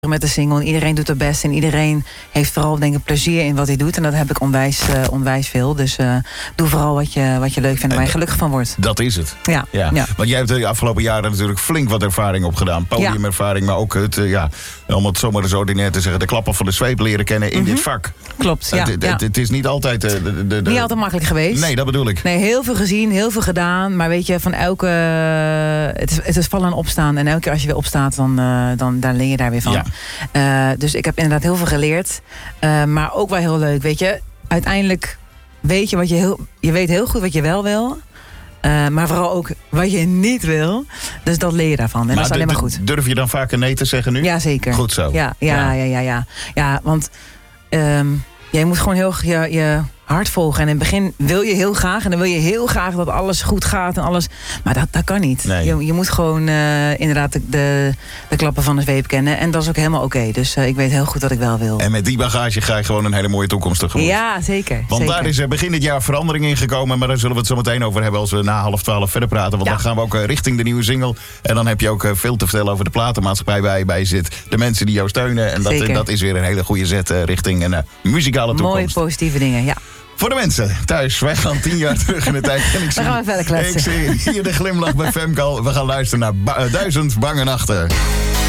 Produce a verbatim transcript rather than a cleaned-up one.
met de single. En iedereen doet het best. En iedereen heeft vooral, denk ik, plezier in wat hij doet. En dat heb ik onwijs, uh, onwijs veel. Dus uh, doe vooral wat je, wat je leuk vindt en waar je gelukkig van wordt. Dat is het. Ja. ja. ja. Want jij hebt de afgelopen jaren natuurlijk flink wat ervaring opgedaan. Podiumervaring, maar ook het, uh, ja, om het zomaar eens ordinair te zeggen, de klappen van de zweep leren kennen in Mm-hmm. dit vak. Klopt, ja. Het, ja. het, het is niet altijd... Uh, de, de, de, niet altijd makkelijk geweest. Nee, dat bedoel ik. Nee, heel veel gezien, heel veel gedaan. Maar weet je, van elke... Het is, het is vallen en opstaan. En elke keer als je weer opstaat, dan, uh, dan daar leer je daar weer van. Ja. Uh, dus ik heb inderdaad heel veel geleerd. Uh, maar ook wel heel leuk, weet je. Uiteindelijk weet je wat je heel... Je weet heel goed wat je wel wil. Uh, maar vooral ook wat je niet wil. Dus dat leer je daarvan. En maar dat is alleen maar goed. Durf je dan vaker nee te zeggen nu? Ja, zeker. Goed zo. Ja, ja, ja, ja. Ja, ja. ja want um, ja, je moet gewoon heel je, je hart volgen. En in het begin wil je heel graag. En dan wil je heel graag dat alles goed gaat en alles. Maar dat, dat kan niet. Nee. Je, je moet gewoon uh, inderdaad de, de, de klappen van de zweep kennen. En dat is ook helemaal oké. Okay. Dus uh, ik weet heel goed wat ik wel wil. En met die bagage ga je gewoon een hele mooie toekomst tegemoet. Ja, zeker. Want zeker. daar is uh, begin dit jaar verandering in gekomen. Maar daar zullen we het zo meteen over hebben als we na half twaalf verder praten. Want ja. dan gaan we ook uh, richting de nieuwe single. En dan heb je ook uh, veel te vertellen over de platenmaatschappij waar je bij zit. De mensen die jou steunen. En dat, uh, dat is weer een hele goede zet uh, richting een uh, muzikale toekomst. Mooie positieve dingen, ja. Voor de mensen thuis, wij gaan tien jaar terug in de tijd. En ik zie, dan gaan we verder kletsen. Ik zie hier de glimlach bij Femke al. We gaan luisteren naar ba- Duizend Bange Nachten.